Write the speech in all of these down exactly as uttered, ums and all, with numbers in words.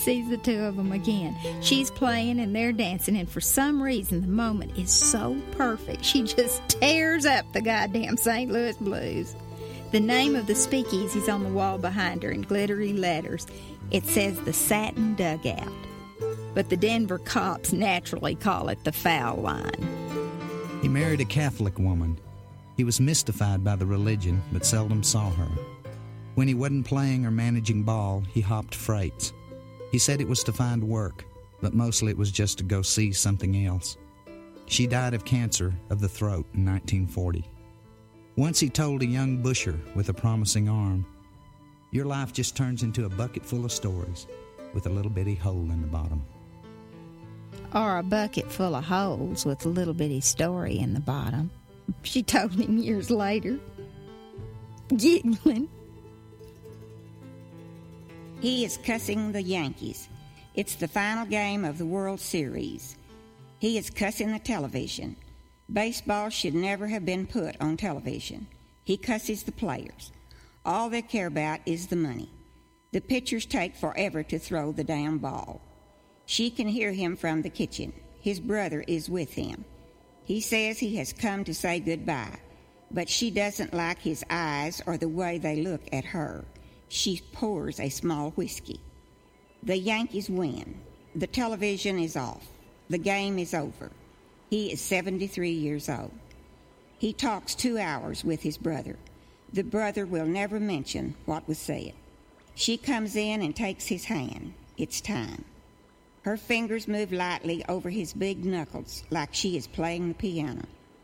sees the two of them again. She's playing and they're dancing, and for some reason the moment is so perfect, she just tears up the goddamn Saint Louis Blues. The name of the speakeasy's on the wall behind her in glittery letters. It says the Satin Dugout, but the Denver cops naturally call it the Foul Line. He married a Catholic woman. He was mystified by the religion, but seldom saw her. When he wasn't playing or managing ball, he hopped freights. He said it was to find work, but mostly it was just to go see something else. She died of cancer of the throat in nineteen forty. Once he told a young busher with a promising arm, "Your life just turns into a bucket full of stories with a little bitty hole in the bottom." Or a bucket full of holes with a little bitty story in the bottom, she told him years later, giggling. He is cussing the Yankees. It's the final game of the World Series. He is cussing the television. Baseball should never have been put on television. He cusses the players. All they care about is the money. The pitchers take forever to throw the damn ball. She can hear him from the kitchen. His brother is with him. He says he has come to say goodbye, but she doesn't like his eyes or the way they look at her. She pours a small whiskey. The Yankees win. The television is off. The game is over. He is seventy-three years old. He talks two hours with his brother. The brother will never mention what was said. She comes in and takes his hand. It's time. Her fingers move lightly over his big knuckles like she is playing the piano.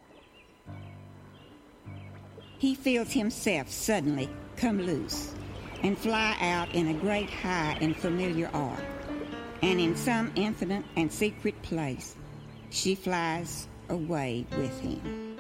He feels himself suddenly come loose and fly out in a great high and familiar arc. And in some infinite and secret place, she flies away with him.